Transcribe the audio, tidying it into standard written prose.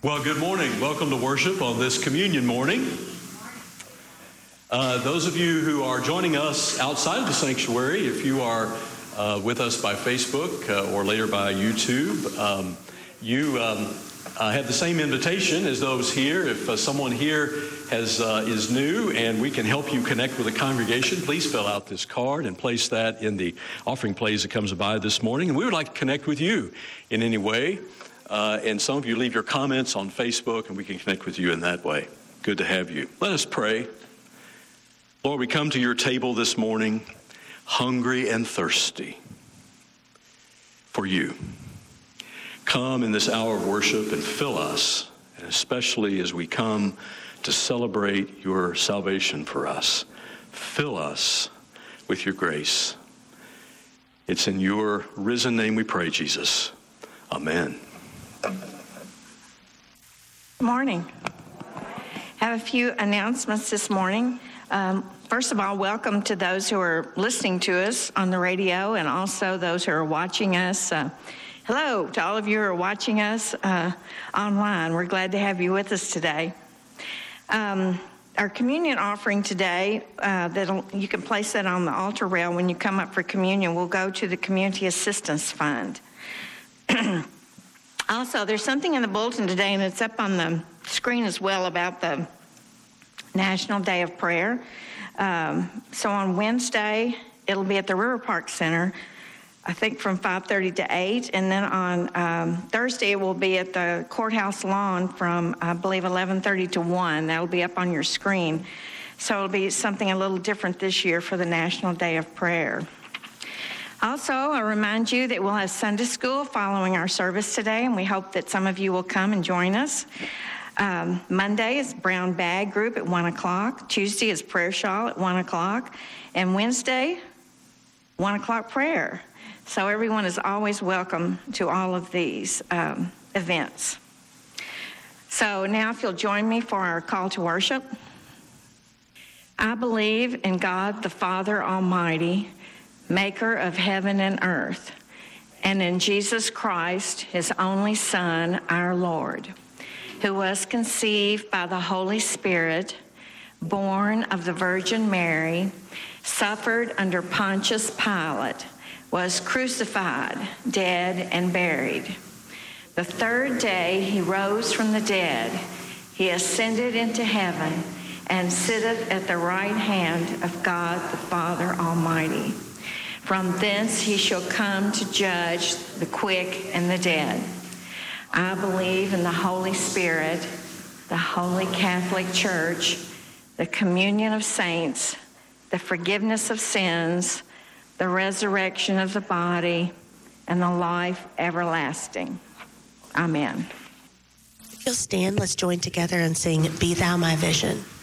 Well, good morning. Welcome to worship on this communion morning. Those of you who are joining us outside of the sanctuary, if you are with us by Facebook or later by YouTube, you have the same invitation as those here. If someone here is new and we can help you connect with the congregation, please fill out this card and place that in the offering plate that comes by this morning. And we would like to connect with you in any way. And some of you leave your comments on Facebook, and we can connect with you in that way. Good to have you. Let us pray. Lord, we come to your table this morning hungry and thirsty for you. Come in this hour of worship and fill us, and especially as we come to celebrate your salvation for us. Fill us with your grace. It's in your risen name we pray, Jesus. Amen. Good morning. I have a few announcements this morning. First of all, welcome to those who are listening to us on the radio and also those who are watching us. Hello to all of you who are watching us online. We're glad to have you with us today. Our communion offering today, you can place that on the altar rail when you come up for communion, will go to the Community Assistance Fund. Also, there's something in the bulletin today, and it's up on the screen as well, about the National Day of Prayer. So on Wednesday, it'll be at the River Park Center, I think from 5:30 to 8. And then on Thursday, it will be at the courthouse lawn from, I believe, 11:30 to 1. That'll be up on your screen. So it'll be something a little different this year for the National Day of Prayer. Also, I remind you that we'll have Sunday school following our service today, and we hope that some of you will come and join us. Monday is Brown Bag Group at 1 o'clock. Tuesday is Prayer Shawl at 1 o'clock. And Wednesday, 1 o'clock prayer. So everyone is always welcome to all of these events. So now if you'll join me for our call to worship. I believe in God the Father Almighty, maker of heaven and earth, and in Jesus Christ, his only Son, our Lord, who was conceived by the Holy Spirit, born of the Virgin Mary, suffered under Pontius Pilate, was crucified, dead, and buried. The third day he rose from the dead. He ascended into heaven and sitteth at the right hand of God the Father Almighty. From thence he shall come to judge the quick and the dead. I believe in the Holy Spirit, the Holy Catholic Church, the communion of saints, the forgiveness of sins, the resurrection of the body, and the life everlasting. Amen. If you'll stand, let's join together and sing, Be Thou My Vision.